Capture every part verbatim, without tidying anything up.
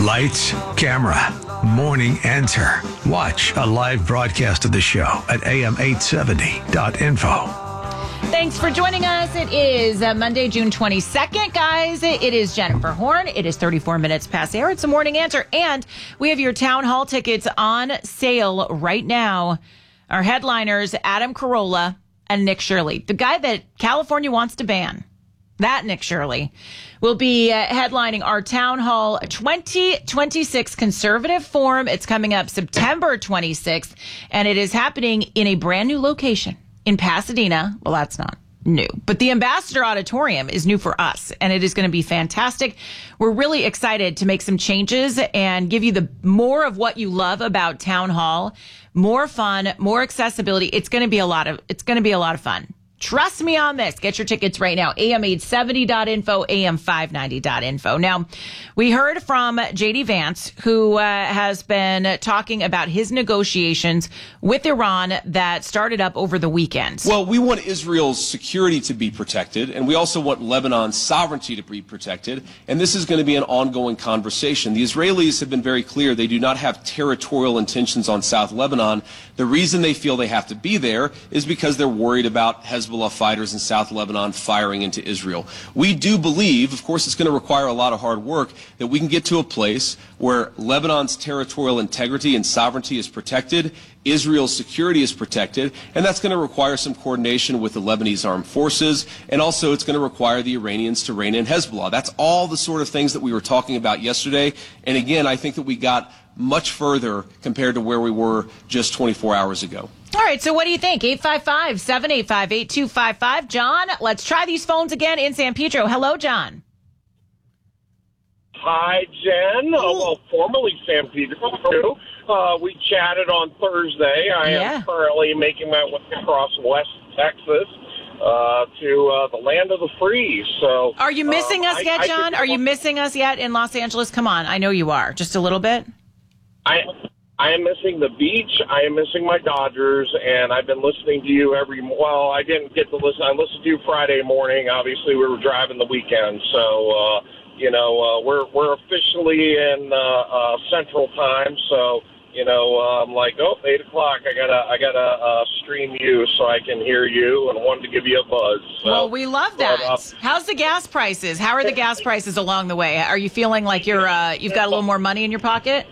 Lights, camera, morning enter. Watch a live broadcast of the show at A M eight seventy dot info. Thanks for joining us. It is uh, Monday, June twenty-second, guys. It is Jennifer Horn. It is thirty-four minutes past the hour. It's a morning answer. And we have your town hall tickets on sale right now. Our headliners, Adam Carolla and Nick Shirley, the guy that California wants to ban. That Nick Shirley will be uh, headlining our Town Hall twenty twenty-six Conservative Forum. It's coming up September twenty-sixth, and it is happening in a brand new location in Pasadena. Well, that's not new, but the Ambassador Auditorium is new for us, and it is going to be fantastic. We're really excited to make some changes and give you the more of what you love about Town Hall, more fun, more accessibility. It's going to be a lot of, it's going to be a lot of fun. Trust me on this. Get your tickets right now. A M eight seventy dot info, A M five ninety dot info. Now, we heard from J D Vance, who uh, has been talking about his negotiations with Iran that started up over the weekend. Well, we want Israel's security to be protected, and we also want Lebanon's sovereignty to be protected, and this is going to be an ongoing conversation. The Israelis have been very clear. They do not have territorial intentions on South Lebanon. The reason they feel they have to be there is because they're worried about Hezbollah fighters in South Lebanon firing into Israel. We do believe, of course it's going to require a lot of hard work, that we can get to a place where Lebanon's territorial integrity and sovereignty is protected, Israel's security is protected, and that's going to require some coordination with the Lebanese armed forces, and also it's going to require the Iranians to rein in Hezbollah. That's all the sort of things that we were talking about yesterday, and again, I think that we got much further compared to where we were just twenty-four hours ago. All right, so what do you think? eight five five, seven eight five, eight two five five. John, let's try these phones again in San Pedro. Hello, John. Hi, Jen. Uh, well, formerly San Pedro. Uh, we chatted on Thursday. I Yeah. am currently making my way across West Texas uh, to uh, the land of the free. So, Are you missing um, us I- yet, I John? just- Are you missing us yet in Los Angeles? Come on, I know you are. Just a little bit? I I am missing the beach. I am missing my Dodgers, and I've been listening to you every. Well, I didn't get to listen. I listened to you Friday morning. Obviously, we were driving the weekend, so uh, you know uh, we're we're officially in uh, uh, Central Time. So you know uh, I'm like, oh, eight o'clock. I gotta I gotta uh, stream you so I can hear you, and wanted to give you a buzz. So, Well, we love that. but, uh, How's the gas prices? How are the gas prices along the way? Are you feeling like you're uh, you've got a little more money in your pocket?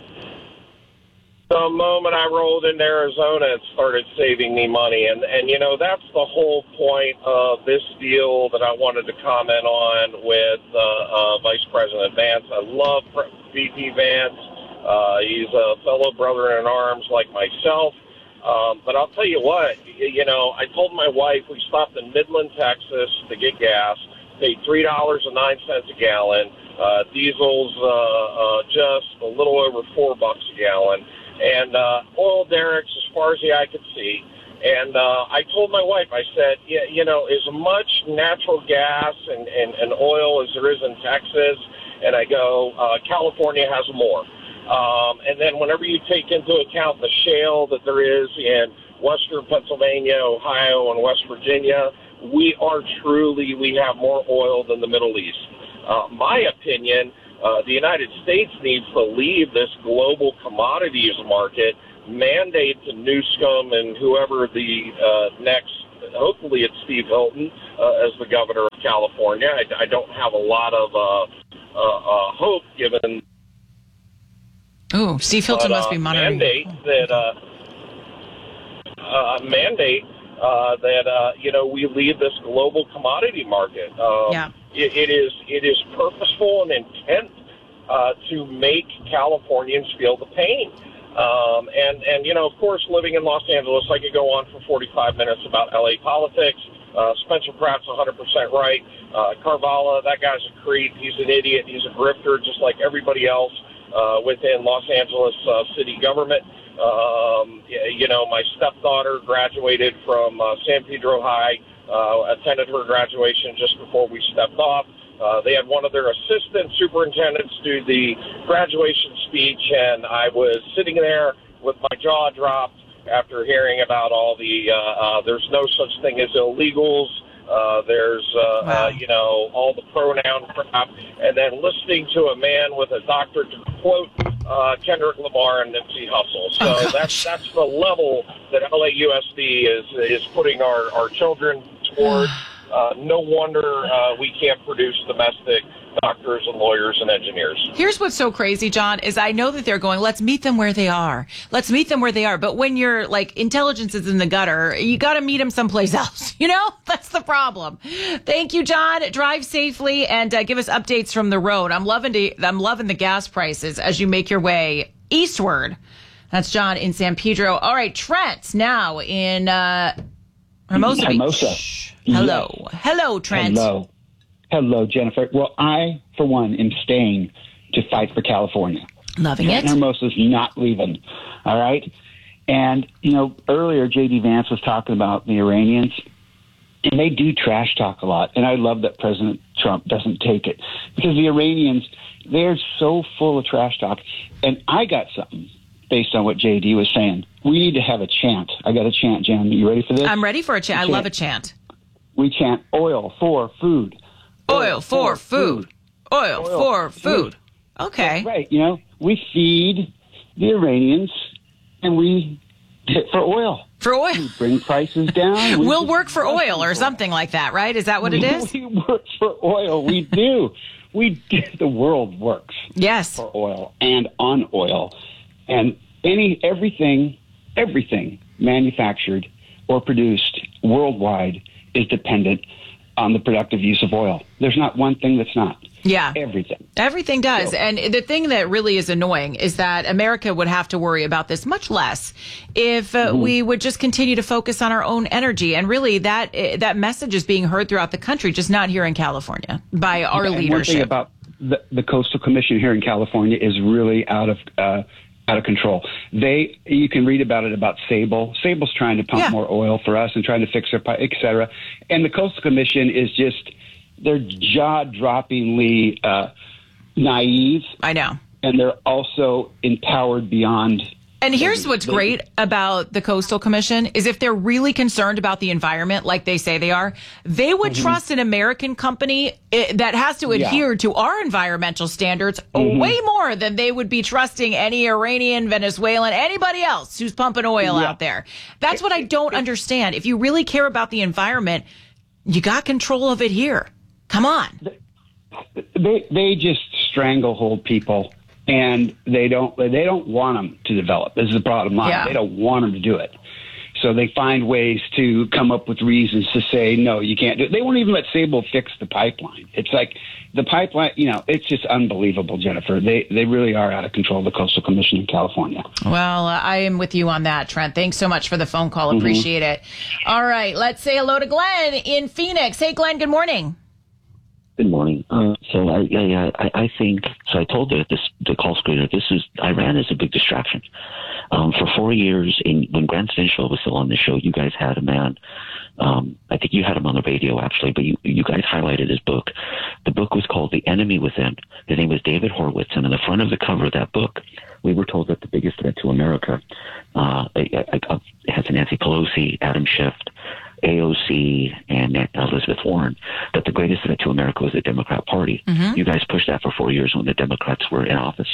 The moment I rolled into Arizona, it started saving me money. And, and, you know, that's the whole point of this deal that I wanted to comment on with uh, uh, Vice President Vance. I love V P Vance. Uh, he's a fellow brother in arms like myself. Um, but I'll tell you what, you know, I told my wife we stopped in Midland, Texas to get gas, paid three dollars and nine cents a gallon. Uh, diesel's uh, uh, just a little over four bucks a gallon. And uh, oil derricks as far as the eye could see. And uh, I told my wife, I said, yeah, you know, as much natural gas and, and, and oil as there is in Texas, and I go, uh, California has more. Um, and then whenever you take into account the shale that there is in western Pennsylvania, Ohio, and West Virginia, we are truly, we have more oil than the Middle East. Uh, my opinion, Uh, the United States needs to leave this global commodities market, mandate to Newsom and whoever the uh, next, hopefully it's Steve Hilton uh, as the governor of California. I, I don't have a lot of uh, uh, uh, hope given. Ooh, Steve Hilton but, uh, must be monitoring. Mandate that, uh, uh, mandate uh, that, uh, you know, we leave this global commodity market. Um, Yeah. It, it is it is purposeful and intent uh, to make Californians feel the pain. Um, and, and, you know, of course, living in Los Angeles, I could go on for forty-five minutes about L A politics. Uh, Spencer Pratt's one hundred percent right. Uh, Carvalho, that guy's a creep. He's an idiot. He's a grifter, just like everybody else uh, within Los Angeles uh, city government. Um, you know, my stepdaughter graduated from uh, San Pedro High. Uh, attended her graduation just before we stepped off. Uh, they had one of their assistant superintendents do the graduation speech, and I was sitting there with my jaw dropped after hearing about all the, uh, uh, there's no such thing as illegals. Uh, there's, uh, wow. uh, you know, all the pronoun crap, and then listening to a man with a doctorate to quote uh, Kendrick Lamar and Nipsey Hussle. So oh, that's that's the level that L A U S D is is putting our, our children toward. Uh, no wonder uh, we can't produce domestic doctors and lawyers and engineers. Here's what's so crazy, John, is I know that they're going, let's meet them where they are. Let's meet them where they are. But when your like intelligence is in the gutter, you got to meet them someplace else. You know, that's the problem. Thank you, John. Drive safely and uh, give us updates from the road. I'm loving to, I'm loving the gas prices as you make your way eastward. That's John in San Pedro. All right, Trent now in uh, Hermosa. Hermosa. Beach. Hello. Yes. Hello, Trent. Hello. Hello, Jennifer. Well, I, for one, am staying to fight for California. Loving it. Hermosa's not leaving. All right? And, you know, earlier J D Vance was talking about the Iranians, and they do trash talk a lot. And I love that President Trump doesn't take it because the Iranians, they're so full of trash talk. And I got something based on what J D was saying. We need to have a chant. I got a chant, Jen. You ready for this? I'm ready for a chant. I love a chant. We chant oil for food. Oil for food. Oil for food. Okay. That's right. You know, we feed the Iranians and we hit for oil. For oil. We bring prices down. We we'll work for oil or something like that, right? Is that what it is? We work for oil. We do. We do. The world works Yes. for oil and on oil. And any everything, everything manufactured or produced worldwide is dependent on the productive use of oil. There's not one thing that's not. Yeah. Everything. Everything does. So, and the thing that really is annoying is that America would have to worry about this much less if uh, mm-hmm. we would just continue to focus on our own energy. And really, that uh, that message is being heard throughout the country, just not here in California by our and leadership. One thing about the, the Coastal Commission here in California is really out of uh, out of control. They, you can read about it about Sable. Sable's trying to pump yeah. more oil for us and trying to fix their pipe, et cetera. And the Coastal Commission is just, they're jaw-droppingly uh, naive. I know. And they're also empowered beyond. And here's what's great about the Coastal Commission is if they're really concerned about the environment, like they say they are, they would mm-hmm. trust an American company that has to adhere yeah. to our environmental standards mm-hmm. way more than they would be trusting any Iranian, Venezuelan, anybody else who's pumping oil yeah. out there. That's what I don't understand. If you really care about the environment, you got control of it here. Come on. They they just stranglehold people. And they don't they don't want them to develop. This is the bottom line. Yeah. They don't want them to do it. So they find ways to come up with reasons to say, no, you can't do it. They won't even let Sable fix the pipeline. It's like the pipeline, you know, it's just unbelievable, Jennifer. They they really are out of control, the Coastal Commission in California. Well, uh, I am with you on that, Trent. Thanks so much for the phone call. Appreciate mm-hmm. it. All right, let's say hello to Glenn in Phoenix. Hey, Glenn, good morning. Good morning. Uh, so I, I, I, I think, so I told the, this, the call screener, this is, Iran is a big distraction. Um, for four years, in, when Grant Stinshaw was still on the show, you guys had a man, um, I think you had him on the radio actually, but you, you guys highlighted his book. The book was called The Enemy Within. His name was David Horowitz, and on the front of the cover of that book, we were told that the biggest threat to America, uh, it has Nancy Pelosi, Adam Schiff, A O C, and Elizabeth Warren, that the greatest threat to America was the Democrat Party. Mm-hmm. You guys pushed that for four years when the Democrats were in office.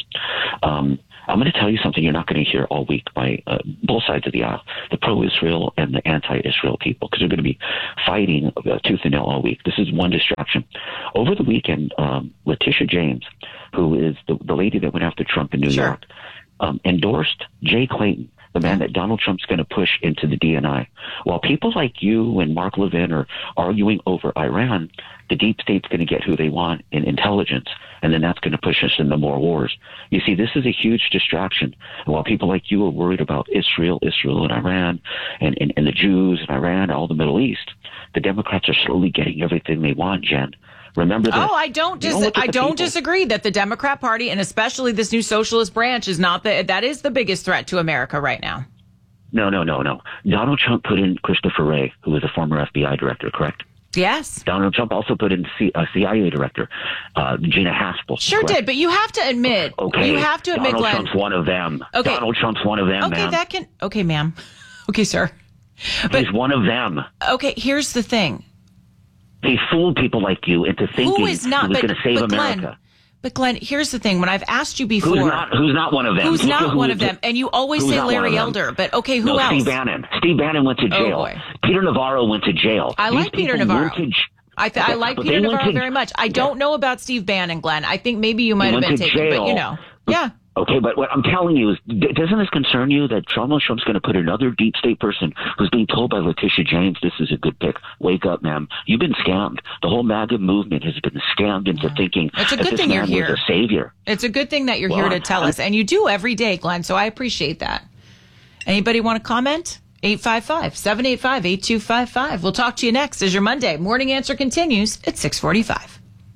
Um, I'm going to tell you something you're not going to hear all week by uh, both sides of the aisle, the pro-Israel and the anti-Israel people, because they're going to be fighting uh, tooth and nail all week. This is one distraction. Over the weekend, um, Letitia James, who is the, the lady that went after Trump in New sure. York, um, endorsed Jay Clayton, the man that Donald Trump's going to push into the D N I. While people like you and Mark Levin are arguing over Iran, the deep state's going to get who they want in intelligence, and then that's going to push us into more wars. You see, this is a huge distraction. And while people like you are worried about Israel, Israel and Iran, and, and, and the Jews and Iran, all the Middle East, the Democrats are slowly getting everything they want, Jen. Remember that. Oh, I don't dis- I don't people. disagree that the Democrat Party and especially this new socialist branch is not the that is the biggest threat to America right now. No, no, no, no. Donald Trump put in Christopher Wray, who was a former F B I director, correct? Yes. Donald Trump also put in C- a C I A director, uh, Gina Haspel. Sure correct? did, but you have to admit, okay, you have to admit, Donald Glenn. Trump's one of them. Okay. Donald Trump's one of them, Okay, ma'am. that can. Okay, ma'am. Okay, sir. But, He's one of them. Okay, here's the thing. He fooled people like you into thinking Who is not, he was but, going to save but America. Glenn, but Glenn, here's the thing. When I've asked you before, Who's not, who's not one of them? Who's Look not who one is of them? it. And you always Who's say not one Larry of them? Elder, but okay, who no, else? Steve Bannon. Steve Bannon went to Oh, jail. boy. Peter Navarro went to jail. I These like Peter people Navarro. went to j- I, th- I like But Peter they went Navarro to- very much. I don't know about Steve Bannon, Glenn. I think maybe you might He have went been to taken, but jail. you know. Yeah. Okay, but what I'm telling you is, d- doesn't this concern you that Donald Trump's going to put another deep state person who's being told by Letitia James, this is a good pick. Wake up, ma'am. You've been scammed. The whole MAGA movement has been scammed into thinking It's a that good this thing you're man here. was a savior. It's a good thing that you're Well, here to tell I'm- us. And you do every day, Glenn, so I appreciate that. Anybody want to comment? eight five five, seven eight five, eight two five five. We'll talk to you next as your Monday Morning Answer continues at six forty-five.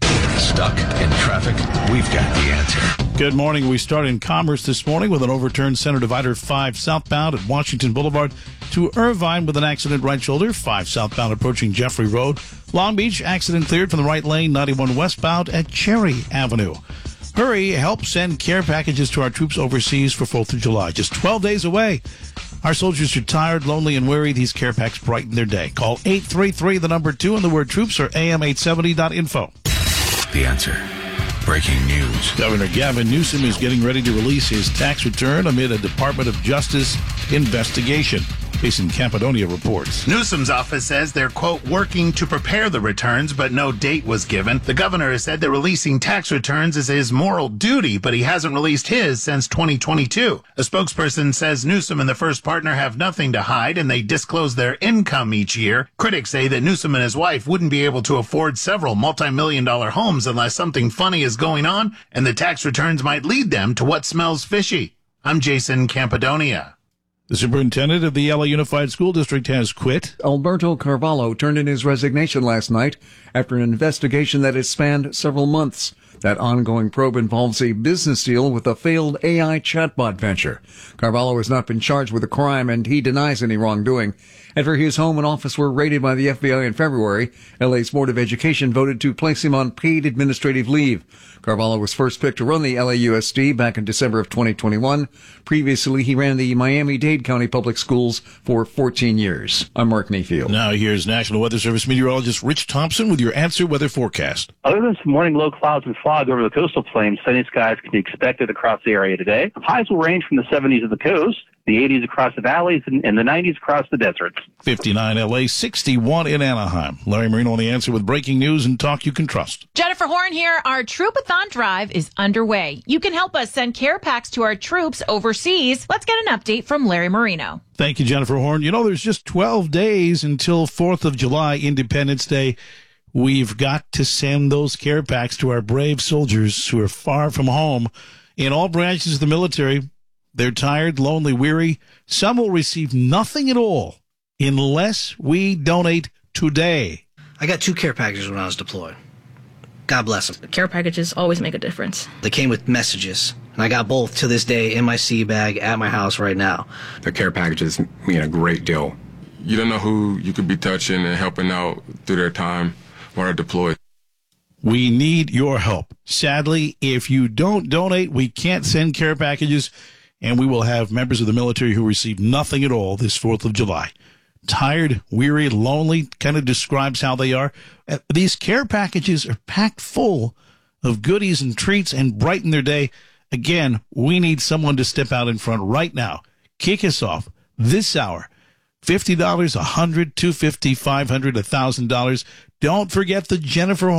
Stuck in traffic? We've got the answer. Good morning. We start in Commerce this morning with an overturned Center Divider five southbound at Washington Boulevard to Irvine with an accident right shoulder, five southbound approaching Jeffrey Road. Long Beach, accident cleared from the right lane, ninety-one westbound at Cherry Avenue. Hurry, help send care packages to our troops overseas for fourth of July. Just twelve days away. Our soldiers are tired, lonely, and weary. These care packs brighten their day. Call eight three three, the number two, and the word troops, or A M eight seventy dot info. The answer. Breaking news. Governor Gavin Newsom is getting ready to release his tax return amid a Department of Justice investigation. Jason Campidonia reports. Newsom's office says they're, quote, working to prepare the returns, but no date was given. The governor has said that releasing tax returns is his moral duty, but he hasn't released his since twenty twenty-two. A spokesperson says Newsom and the first partner have nothing to hide, and they disclose their income each year. Critics say that Newsom and his wife wouldn't be able to afford several multi-million dollar homes unless something funny is going on, and the tax returns might lead them to what smells fishy. I'm Jason Campidonia. The superintendent of the L A Unified School District has quit. Alberto Carvalho turned in his resignation last night after an investigation that has spanned several months. That ongoing probe involves a business deal with a failed A I chatbot venture. Carvalho has not been charged with a crime, and he denies any wrongdoing. After his home and office were raided by the F B I in February, L A's Board of Education voted to place him on paid administrative leave. Carvalho was first picked to run the L A U S D back in December of twenty twenty-one. Previously, he ran the Miami-Dade County Public Schools for fourteen years. I'm Mark Mayfield. Now here's National Weather Service meteorologist Rich Thompson with your answer weather forecast. Other than some morning low clouds and fog over the coastal plains, sunny skies can be expected across the area today. Highs will range from the seventies of the coast, the eighties across the valleys, and, and the nineties across the deserts. fifty-nine L A, sixty-one in Anaheim. Larry Marino on the answer with breaking news and talk you can trust. Jennifer Horn here. Our Troopathon drive is underway. You can help us send care packs to our troops overseas. Let's get an update from Larry Marino. Thank you, Jennifer Horn. You know, there's just twelve days until fourth of July, Independence Day. We've got to send those care packs to our brave soldiers who are far from home in all branches of the military. They're tired, lonely, weary. Some will receive nothing at all unless we donate today. I got two care packages when I was deployed. God bless them. Care packages always make a difference. They came with messages, and I got both to this day in my sea bag at my house right now. The care packages mean a great deal. You don't know who you could be touching and helping out through their time while they're deployed. We need your help. Sadly, if you don't donate, we can't send care packages, and we will have members of the military who receive nothing at all this fourth of July. Tired, weary, lonely, kind of describes how they are. Uh, These care packages are packed full of goodies and treats and brighten their day. Again, we need someone to step out in front right now. Kick us off this hour. fifty dollars, one hundred dollars, two hundred fifty dollars, five hundred dollars, one thousand dollars. Don't forget the Jennifer